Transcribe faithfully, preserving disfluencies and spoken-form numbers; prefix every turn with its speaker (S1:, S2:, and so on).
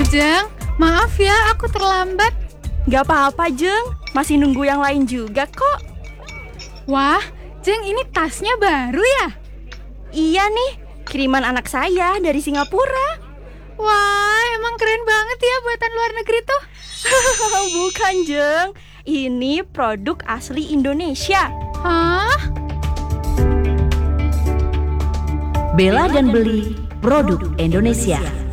S1: Jeng, maaf ya aku terlambat.
S2: Gak apa-apa, Jeng. Masih nunggu yang lain juga kok.
S1: Wah, Jeng, ini tasnya baru ya?
S2: Iya nih, kiriman anak saya dari Singapura.
S1: Wah, emang keren banget ya buatan luar negeri tuh.
S2: Bukan, Jeng. Ini produk asli Indonesia.
S1: Hah?
S3: Bela dan beli produk Indonesia.